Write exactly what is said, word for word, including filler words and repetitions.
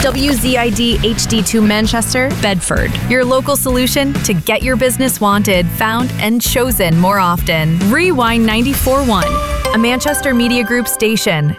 W Z I D H D two Manchester, Bedford. Your local solution to get your business wanted, found, and chosen more often. Rewind ninety-four point one, a Manchester Media Group station.